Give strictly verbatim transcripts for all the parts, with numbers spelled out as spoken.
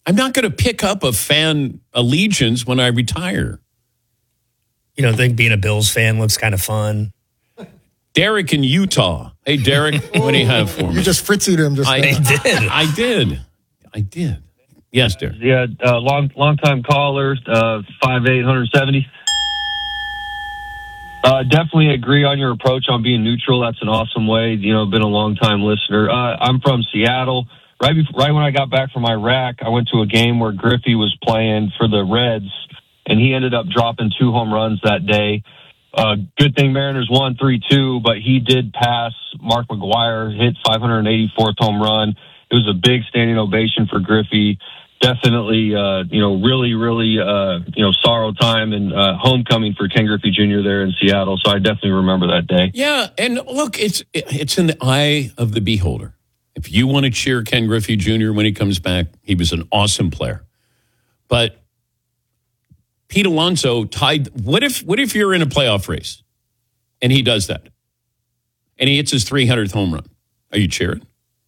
I'm not going to pick up a fan allegiance when I retire. You don't think being a Bills fan looks kind of fun? Derek in Utah. Hey, Derek, what do you have for me? You just fritzied him just I now. did. I did. I did. Yes, Derek. Yeah, uh, long long time caller, uh, five eight, one seventy. Uh, definitely agree on your approach on being neutral. That's an awesome way. You know, been a long time listener. Uh, I'm from Seattle. Right before, right when I got back from Iraq, I went to a game where Griffey was playing for the Reds, and he ended up dropping two home runs that day. Uh, good thing Mariners won three two, but he did pass Mark McGwire, hit five hundred eighty-fourth home run. It was a big standing ovation for Griffey. Definitely, uh, you know, really, really, uh, you know, sorrow time and uh, homecoming for Ken Griffey Junior there in Seattle. So I definitely remember that day. Yeah, and look, it's it's in the eye of the beholder. If you want to cheer Ken Griffey Junior when he comes back, he was an awesome player. But Pete Alonso tied. What if what if you're in a playoff race and he does that and he hits his three hundredth home run? Are you cheering?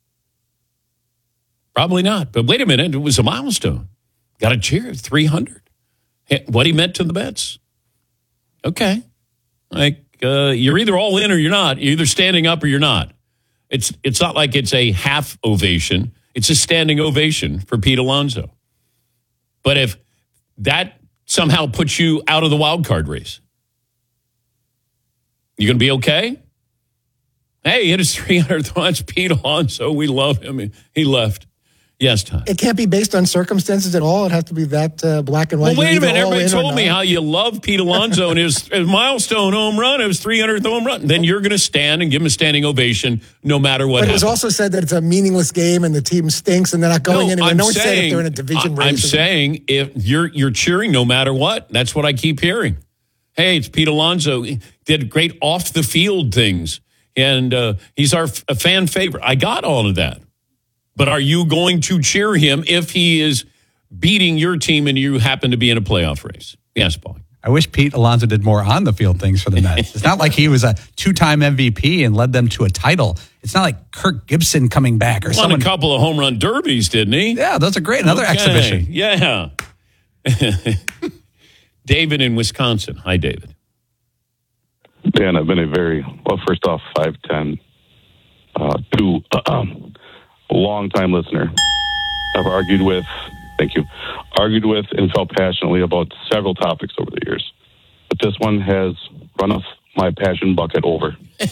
Probably not. But wait a minute, it was a milestone. Got to cheer three hundred. What he meant to the Mets. Okay, like uh, you're either all in or you're not. You're either standing up or you're not. It's it's not like it's a half ovation. It's a standing ovation for Pete Alonso. But if that somehow puts you out of the wild card race, you going to be okay? Hey, he hit his three hundredth. That's Pete Alonso. We love him. He left. Yes, Todd. It can't be based on circumstances at all. It has to be that uh, black and white. Well, wait a minute. Everybody told not. me how you love Pete Alonso and his, his milestone home run. It was three hundredth home run. Then you're going to stand and give him a standing ovation no matter what But it happens. was also said that it's a meaningless game and the team stinks and they're not going no, anywhere. I'm No one said saying, if they're in a division race. I'm saying if you're you're cheering no matter what. That's what I keep hearing. Hey, it's Pete Alonso. He did great off the field things, and uh, he's our a fan favorite. I got all of that. But are you going to cheer him if he is beating your team and you happen to be in a playoff race? Yes, Paul. I wish Pete Alonso did more on the field things for the Mets. It's not like he was a two-time M V P and led them to a title. It's not like Kirk Gibson coming back or Won someone. a couple of home run derbies, didn't he? Yeah, those are great. Another Okay. exhibition. Yeah. David in Wisconsin. Hi, David. Dan, I've been a very, well, first off, five ten, uh, two, uh, long-time listener. I've argued with, thank you, argued with and felt passionately about several topics over the years. But this one has run off my passion bucket over.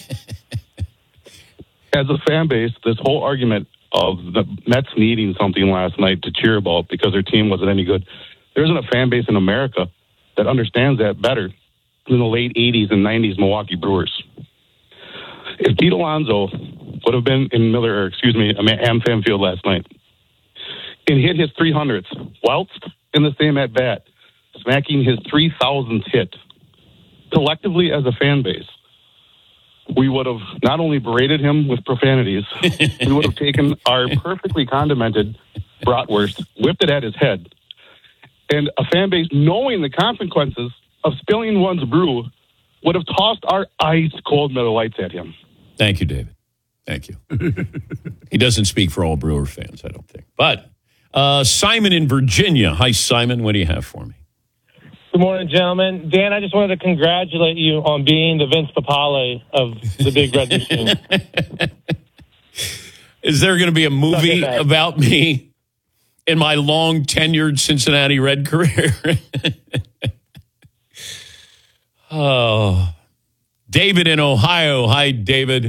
As a fan base, this whole argument of the Mets needing something last night to cheer about because their team wasn't any good, there isn't a fan base in America that understands that better than the late eighties and nineties Milwaukee Brewers. If Pete Alonso would have been in Miller, or excuse me, AmFam Field last night and hit his three hundredth whilst in the same at bat, smacking his three thousandth hit, collectively as a fan base, we would have not only berated him with profanities, we would have taken our perfectly condimented bratwurst, whipped it at his head, and a fan base, knowing the consequences of spilling one's brew, would have tossed our ice-cold Miller Lights at him. Thank you, David. Thank you. He doesn't speak for all Brewer fans, I don't think. But uh, Simon in Virginia. Hi, Simon. What do you have for me? Good morning, gentlemen. Dan, I just wanted to congratulate you on being the Vince Papale of the Big Red Machine. Is there going to be a movie about me in my long tenured Cincinnati Red career? Oh, David in Ohio. Hi, David.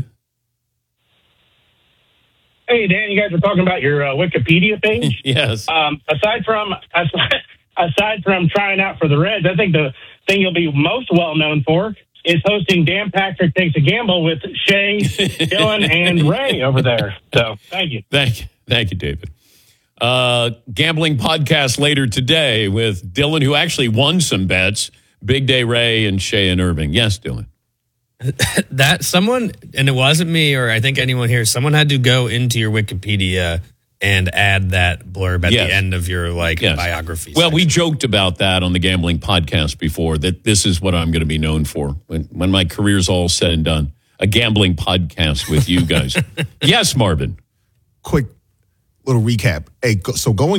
Hey, Dan, you guys were talking about your uh, Wikipedia page. Yes. Um, aside from aside, aside from trying out for the Reds, I think the thing you'll be most well known for is hosting Dan Patrick Takes a Gamble with Shay, Dylan, and Ray over there. So, thank you. Thank you. Thank you, David. Uh, gambling podcast later today with Dylan, who actually won some bets. Big Day Ray and Shay and Irving. Yes, Dylan. That someone, and it wasn't me or I think anyone here, someone had to go into your Wikipedia and add that blurb at Yes. the end of your like Yes. biography. Well, section. we joked about that on the gambling podcast before, that this is what I'm going to be known for when, when my career's all said and done. A gambling podcast with you guys. Yes, Marvin. Quick little recap. Hey, go- so going